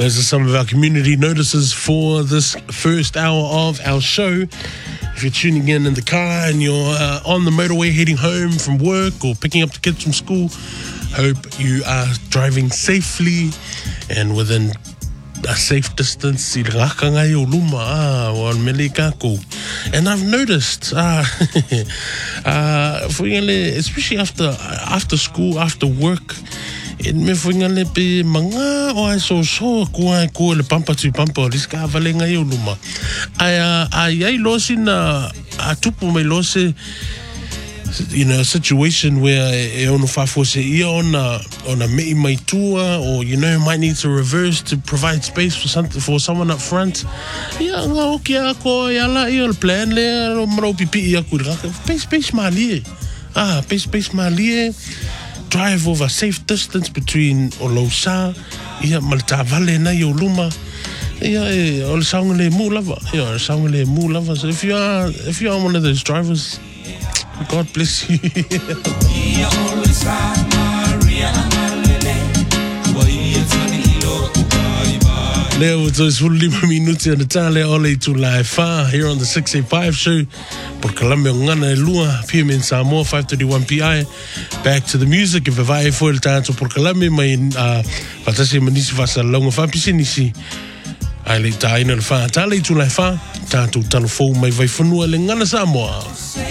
Those are some of our community notices for this first hour of our show. If you're tuning in the car and you're on the motorway heading home from work or picking up the kids from school, hope you are driving safely and within a safe distance. And I've noticed, especially after school, after work, me fingale pe manga o ai so ko le pampa tu pampa diska valenga yo luma ai losi na atupu me losi, you know, a situation where e ono fa forse ia on a me mai tua, or you know, might need to reverse to provide space for someone up front. Ia nga okia ko ia la ia plan le mo pipi ia ku space mali space mali. Drive over safe distance between Olosa, Malta Valley, na Yoluma, Ol Sangale Mulava, Sangale Mulava. So if you are one of those drivers, God bless you. Leo is fully minuti at the tale ole to live far here on the 685 show. Por Columbia ngana lua PM in Samoa 5:31 PI. Back to the music. If vai foi il tanto por Columbia mai fatasi manisi fasa longa fa pisinisi. Ai le taina le fa tale to live far tanto telefone mai vai funua le ngana Samoa.